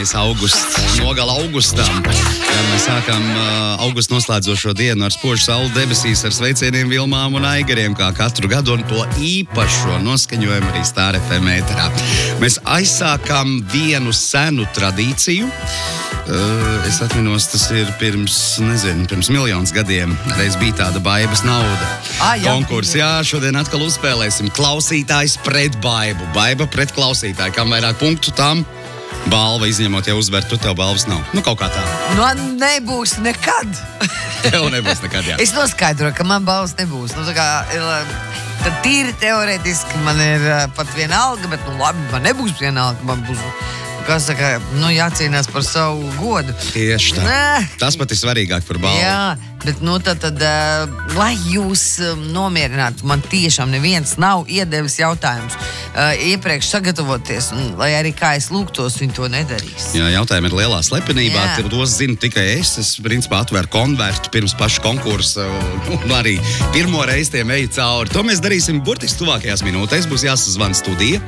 tuvojamies nogala augustam. Mēs sākam augustu noslēdzošo dienu ar spožu sauli debesīs, ar sveicieniem Vilmām un Aigariem, kā katru gadu, un to īpašo noskaņojumu arī Star FM ēterā. Mēs aizsākam vienu senu tradīciju. Es atminos, tas ir pirms miljonus gadiem. Reiz bija tāda Baibas nauda. Konkurss, jā, šodien atkal uzspēlēsim klausītājs pret Baibu. Baiba pret klausītāju. Kam vairāk punktu, tam balva, izņemot, ja uzvar, tu tev balvas nav. Kā tā. Nebūs nekad. Tev nebūs nekad, jā. Es noskaidroju, ka man balvas nebūs. Tad tīri teorētiski man ir pat viena alga, bet labi, man nebūs viena alga, man būs... Kas saka, jācīnās par savu godu. Tieši tā. Tas pat ir svarīgāk par balvu. Jā, bet tad lai jūs nomierinātu, man tiešām neviens nav iedevis jautājums iepriekš sagatavoties, un lai arī kā es lūgtos, viņi to nedarīs. Jā, jautājumi ir lielā slepenībā, tos zinu tikai es. Es, principā, atvēru konvertu pirms paša konkursa, un arī pirmo reizi tiem eju cauri. To mēs darīsim burtiski tuvākajās minūtēs. Būs jāsazvana studija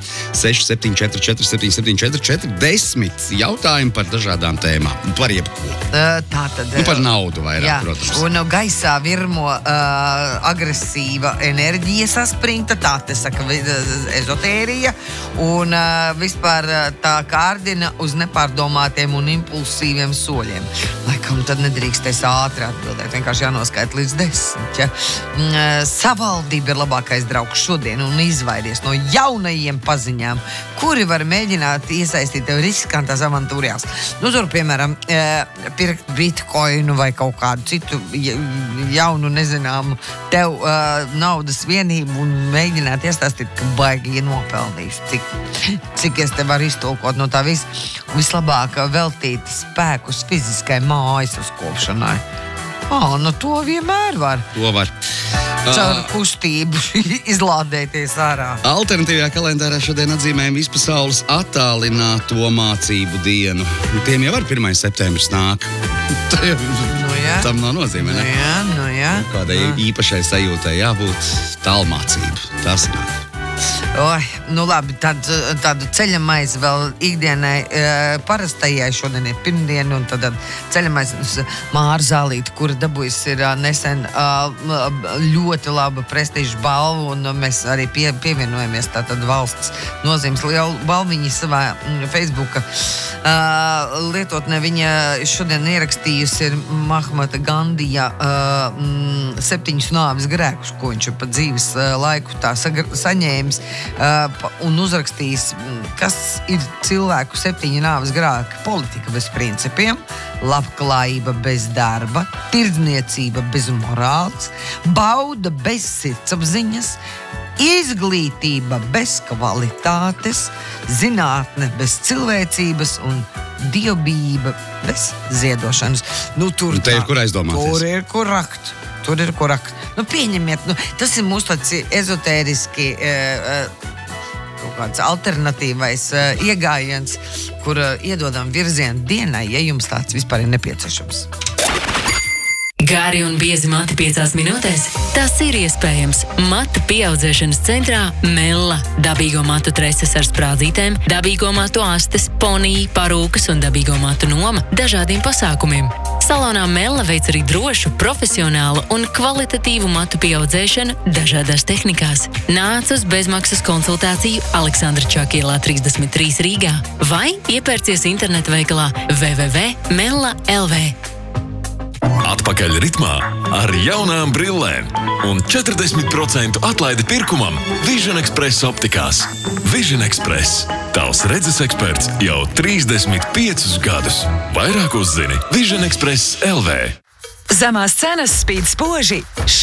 6744 10 jautājumi par dažādām tēmām. Par jebko. Par naudu vairāk, protams. Un gaisā virmo agresīva enerģija saspringta, tā te saka ezotērija, un vispār tā kārdina uz nepārdomātiem un impulsīviem soļiem. Laikam tad nedrīkstēs ātri atbildēt, vienkārši jānoskaita līdz 10. Ja? Savaldība ir labākais draugs šodien un izvairies no jaunajiem paziņām, kuri var mēģināt iesaistīt tev riskantās avantūrās. Tur, piemēram, pirkt bitkoinu vai kaut kādu citu jaunu, nezināmu tev naudas vienību un mēģināt iestāstīt, ka baigi nopelnīšu. Cik es te varu iztulkot no tā vislabāk veltīt spēkus fiziskai mājas uzkopšanai. To vienmēr var. To var. Caur kustību izlādēties ārā. Alternatīvajā kalendārā šodien atzīmējam vispasaules attālināto mācību dienu. Tiem jau ar 1. septembris nāk. Tam nav nozīmē, ne? Jā. Kādai īpašai sajūtai jābūt tālmācību. Tas nāk. Labi, tādu ceļamais vēl ikdienai parastajai šodien ir pirmdiena, un tad ceļamais Māra Zālīte, kura dabūjas ir nesen ļoti laba prestiža balvu, un mēs arī pievienojamies tātad valsts nozīmes lielu balviņu savā Facebooka lietotnē. Viņa šodien ierakstījusi ir Mahmata Gandija 7 nāves grēkus, ko viņš pa dzīves laiku tā saņēmis, un uzrakstījis, kas ir cilvēku 7 nāves grēki: politika bez principiem, labklājība bez darba, tirdzniecība bez morāls, bauda bez sirdsapziņas, izglītība bez kvalitātes, zinātne bez cilvēcības un dievbijība bez ziedošanas. Te ir kur aizdomāties. Tur ir kur rakt. Pieņemiet, tas ir mūsu tāds ezotēriski kaut kāds alternatīvais iegājiens, kur iedodam virzienu dienai, ja jums tāds vispār ir nepieciešams. Gāri un biezi mati 5 minūtēs? Tas ir iespējams. Matu pieaudzēšanas centrā Mella. Dabīgo matu treses ar sprādzītēm, dabīgo matu astes, ponija, parūkas un dabīgo matu noma dažādiem pasākumiem. Salonā Mella veic arī drošu, profesionālu un kvalitatīvu matu pieaudzēšanu dažādās tehnikās. Nāc uz bezmaksas konsultāciju Aleksandra Čakielā 33 Rīgā vai iepērcies internetu veikalā www.mella.lv. Atpakaļ ritmā ar jaunām brillēm un 40% atlaidi pirkumam Vision Express optikās. Vision Express. Tavs redzes eksperts jau 35 gadus. Vairāk uzzini Vision Express LV. Zemās cenas spīd spoži.